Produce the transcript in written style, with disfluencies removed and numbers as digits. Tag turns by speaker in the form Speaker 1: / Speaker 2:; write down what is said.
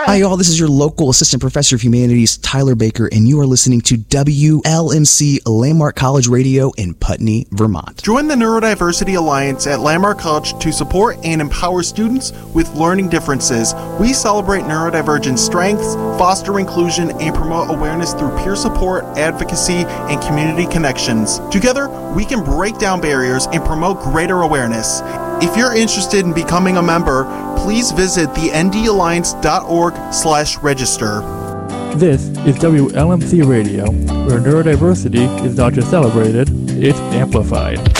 Speaker 1: Hi, y'all. This is your local assistant professor of humanities, Tyler Baker, and you are listening to WLMC Landmark College Radio in Putney, Vermont.
Speaker 2: Join the Neurodiversity Alliance at Landmark College to support and empower students with learning differences. We celebrate neurodivergent strengths, foster inclusion, and promote awareness through peer support, advocacy, and community connections. Together, we can break down barriers and promote greater awareness. If you're interested in becoming a member, please visit the ndalliance.org/register.
Speaker 3: This is WLMC Radio, where neurodiversity is not just celebrated, it's amplified.